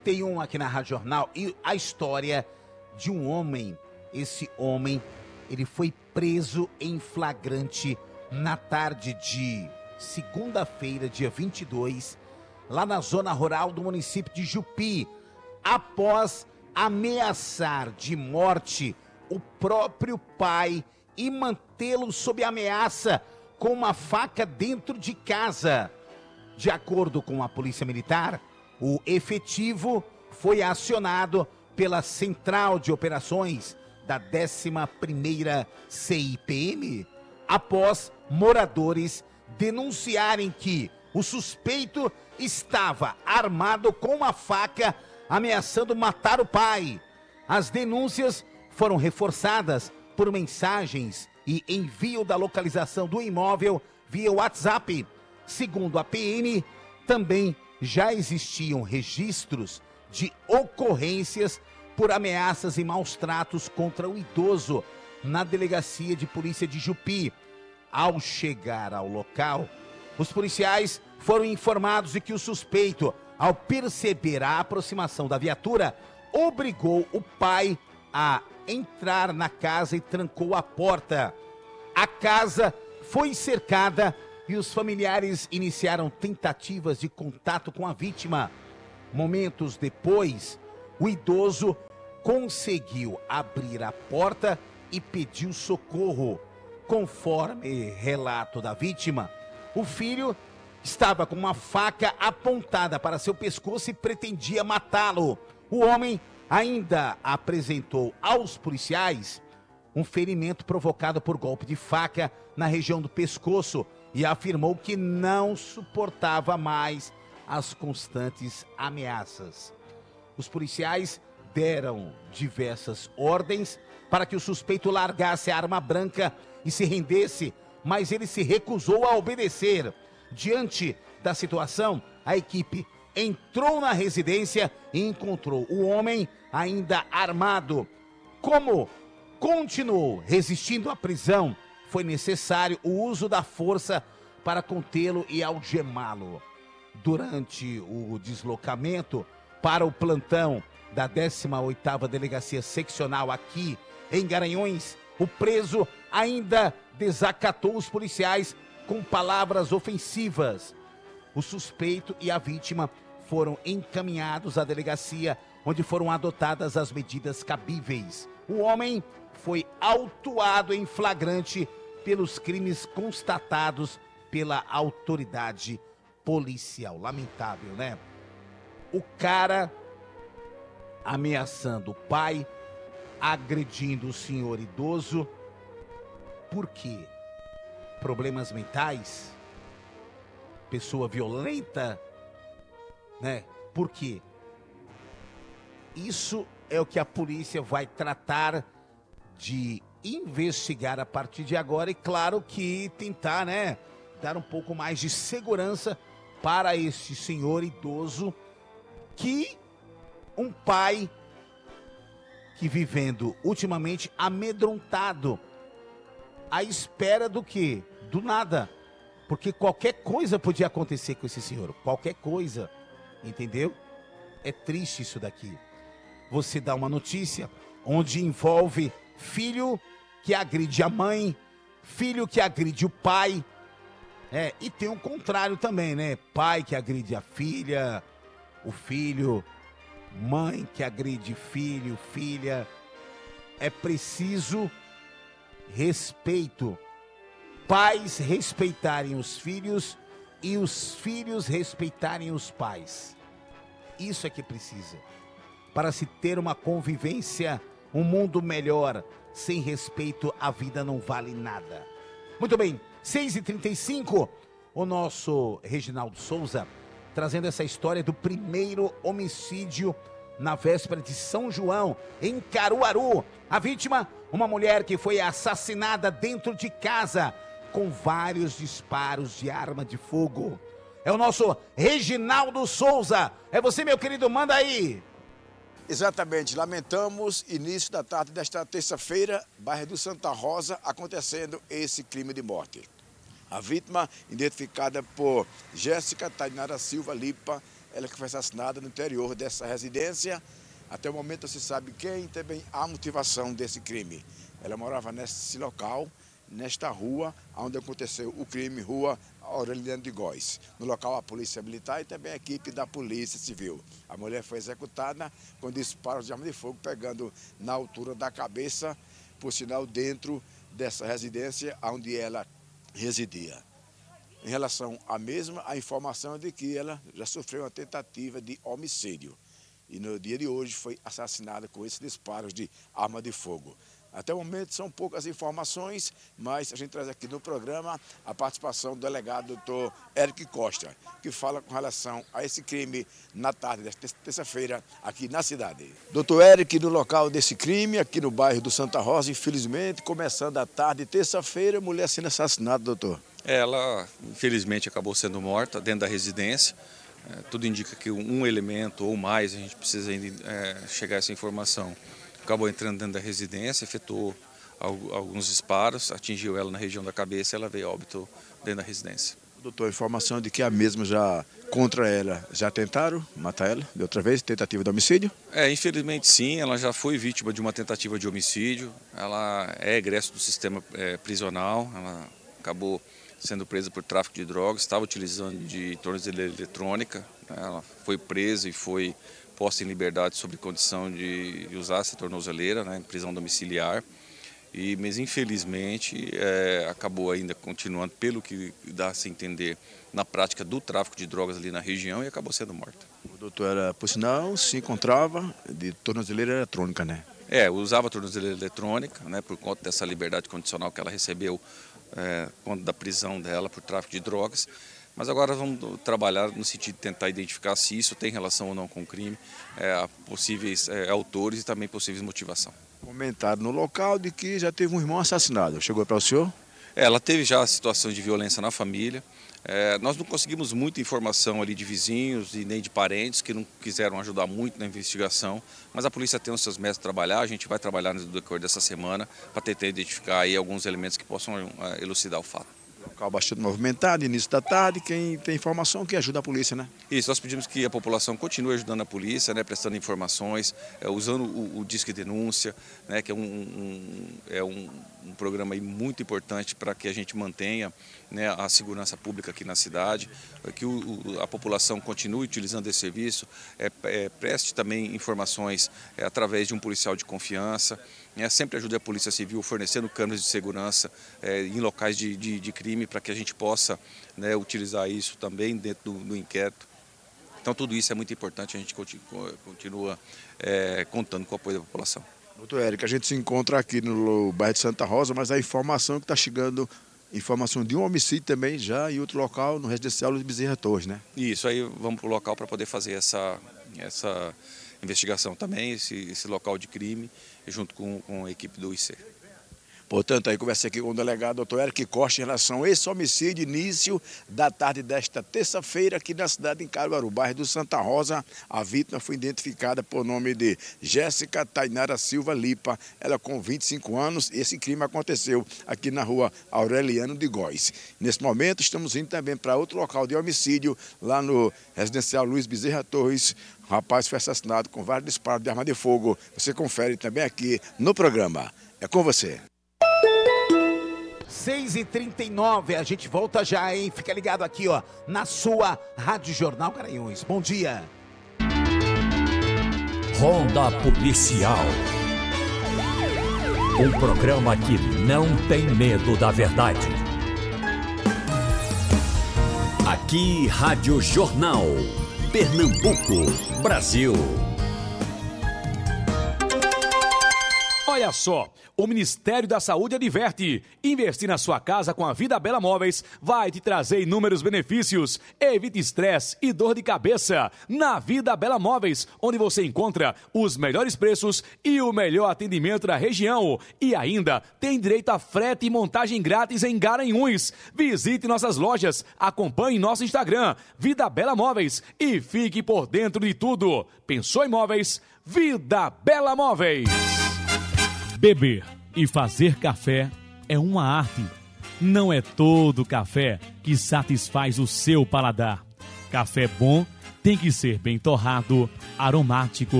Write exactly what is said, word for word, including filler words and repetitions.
Tem um aqui na Rádio Jornal e a história de um homem. Esse homem, ele foi preso em flagrante na tarde de segunda-feira, dia vinte e dois, lá na zona rural do município de Jupi, após ameaçar de morte o próprio pai e mantê-lo sob ameaça com uma faca dentro de casa. De acordo com a Polícia Militar, o efetivo foi acionado pela Central de Operações da décima primeira C I P M após moradores denunciarem que o suspeito estava armado com uma faca ameaçando matar o pai. As denúncias foram reforçadas por mensagens e envio da localização do imóvel via WhatsApp. Segundo a P M, também já existiam registros de ocorrências por ameaças e maus tratos contra o idoso na delegacia de polícia de Jupi. Ao chegar ao local, os policiais foram informados de que o suspeito, ao perceber a aproximação da viatura, obrigou o pai a entrar na casa e trancou a porta. A casa foi cercada e os familiares iniciaram tentativas de contato com a vítima. Momentos depois, o idoso conseguiu abrir a porta e pediu socorro. Conforme relato da vítima, o filho estava com uma faca apontada para seu pescoço e pretendia matá-lo. O homem ainda apresentou aos policiais um ferimento provocado por golpe de faca na região do pescoço e afirmou que não suportava mais as constantes ameaças. Os policiais deram diversas ordens para que o suspeito largasse a arma branca e se rendesse, mas ele se recusou a obedecer. Diante da situação, a equipe entrou na residência e encontrou o homem ainda armado. Como continuou resistindo à prisão, foi necessário o uso da força para contê-lo e algemá-lo. Durante o deslocamento para o plantão da décima oitava Delegacia Seccional aqui em Garanhuns, o preso ainda desacatou os policiais com palavras ofensivas. O suspeito e a vítima foram encaminhados à delegacia, onde foram adotadas as medidas cabíveis. O homem foi autuado em flagrante pelos crimes constatados pela autoridade policial. Lamentável, né? O cara ameaçando o pai, agredindo o senhor idoso. Por quê? Problemas mentais? Pessoa violenta? Né? Por quê? Isso é o que a polícia vai tratar de investigar a partir de agora e, claro, que tentar, né, dar um pouco mais de segurança para este senhor idoso que um pai que vivendo ultimamente amedrontado à espera do quê? Do nada. Porque qualquer coisa podia acontecer com esse senhor, qualquer coisa, entendeu? É triste isso daqui. Você dá uma notícia onde envolve filho que agride a mãe, filho que agride o pai, é, e tem um contrário também, né? Pai que agride a filha, o filho, mãe que agride filho, filha. É preciso respeito. Pais respeitarem os filhos e os filhos respeitarem os pais. Isso é que precisa. Para se ter uma convivência, um mundo melhor. Sem respeito, a vida não vale nada. Muito bem, seis e trinta e cinco, o nosso Reginaldo Souza trazendo essa história do primeiro homicídio na véspera de São João, em Caruaru. A vítima, uma mulher que foi assassinada dentro de casa com vários disparos de arma de fogo. É o nosso Reginaldo Souza. É você, meu querido, manda aí. Exatamente, lamentamos início da tarde desta terça-feira, bairro do Santa Rosa, acontecendo esse crime de morte. A vítima, identificada por Jéssica Tainara Silva Lipa, ela que foi assassinada no interior dessa residência. Até o momento não se sabe quem, também a motivação desse crime. Ela morava nesse local, nesta rua onde aconteceu o crime, Rua Aureliano de Góes. No local a polícia militar e também a equipe da polícia civil. A mulher foi executada com disparos de arma de fogo, pegando na altura da cabeça, por sinal dentro dessa residência onde ela residia. Em relação à mesma, a informação é de que ela já sofreu uma tentativa de homicídio. E no dia de hoje foi assassinada com esses disparos de arma de fogo. Até o momento são poucas informações, mas a gente traz aqui no programa a participação do delegado doutor Eric Costa, que fala com relação a esse crime na tarde desta terça-feira aqui na cidade. doutor Eric, no local desse crime, aqui no bairro do Santa Rosa, infelizmente, começando a tarde, terça-feira, mulher sendo assassinada, doutor. Ela, infelizmente, acabou sendo morta dentro da residência. É, tudo indica que um elemento ou mais, a gente precisa ainda é, chegar a essa informação. Acabou entrando dentro da residência, efetuou alguns disparos, atingiu ela na região da cabeça e ela veio a óbito dentro da residência. Doutor, informação de que a mesma já, contra ela, já tentaram matar ela de outra vez, tentativa de homicídio? É, infelizmente sim, ela já foi vítima de uma tentativa de homicídio, ela é egresso do sistema é, prisional, ela acabou sendo presa por tráfico de drogas, estava utilizando de tornozeleira eletrônica, né? Ela foi presa e foi posta em liberdade sob condição de usar essa tornozeleira, né, em prisão domiciliar, e, mas infelizmente é, acabou ainda continuando, pelo que dá a se entender, na prática do tráfico de drogas ali na região e acabou sendo morta. O doutor, era, por sinal, se encontrava de tornozeleira eletrônica, né? É, usava tornozeleira eletrônica, né, por conta dessa liberdade condicional que ela recebeu é, quando da prisão dela por tráfico de drogas. Mas agora vamos trabalhar no sentido de tentar identificar se isso tem relação ou não com o crime, é, possíveis é, autores e também possíveis motivação. Comentário no local de que já teve um irmão assassinado. Chegou para o senhor? É, ela teve já situações de violência na família. É, nós não conseguimos muita informação ali de vizinhos e nem de parentes que não quiseram ajudar muito na investigação, mas a polícia tem os seus métodos de trabalhar, a gente vai trabalhar no decorrer dessa semana para tentar identificar aí alguns elementos que possam é, elucidar o fato. Local bastante movimentado, início da tarde, quem tem informação que ajuda a polícia, né? Isso, nós pedimos que a população continue ajudando a polícia, né, prestando informações, é, usando o, o Disque Denúncia, né, que é um, um, é um, um programa aí muito importante para que a gente mantenha, né, a segurança pública aqui na cidade, que o, o, a população continue utilizando esse serviço, é, é, preste também informações é, através de um policial de confiança, né, sempre ajude a Polícia Civil fornecendo câmeras de segurança é, em locais de, de, de crime para que a gente possa, né, utilizar isso também dentro do, do inquérito. Então tudo isso é muito importante, a gente continua, continua é, contando com o apoio da população. Doutor Eric, a gente se encontra aqui no bairro de Santa Rosa, mas a informação que está chegando, informação de um homicídio também já em outro local, no residencial Luiz Bezerra Torres, né? Isso, aí vamos para o local para poder fazer essa, essa investigação também, esse, esse local de crime, junto com, com a equipe do I C. Portanto, aí conversei aqui com o delegado doutor Eric Costa em relação a esse homicídio, início da tarde desta terça-feira aqui na cidade de Caruaru, bairro do Santa Rosa. A vítima foi identificada por nome de Jéssica Tainara Silva Lipa, ela com vinte e cinco anos. Esse crime aconteceu aqui na rua Aureliano de Góes. Nesse momento, estamos indo também para outro local de homicídio, lá no residencial Luiz Bezerra Torres. O rapaz foi assassinado com vários disparos de arma de fogo. Você confere também aqui no programa. É com você. seis e trinta e nove, a gente volta já, hein? Fica ligado aqui, ó, na sua Rádio Jornal Garanhuns. Bom dia. Ronda Policial. Um programa que não tem medo da verdade. Aqui, Rádio Jornal. Pernambuco, Brasil. Olha só, o Ministério da Saúde adverte: investir na sua casa com a Vida Bela Móveis vai te trazer inúmeros benefícios. Evite estresse e dor de cabeça. Na Vida Bela Móveis, onde você encontra os melhores preços e o melhor atendimento da região. E ainda tem direito a frete e montagem grátis em Garanhuns. Visite nossas lojas, acompanhe nosso Instagram, Vida Bela Móveis, e fique por dentro de tudo. Pensou em móveis? Vida Bela Móveis. Beber e fazer café é uma arte. Não é todo café que satisfaz o seu paladar. Café bom tem que ser bem torrado, aromático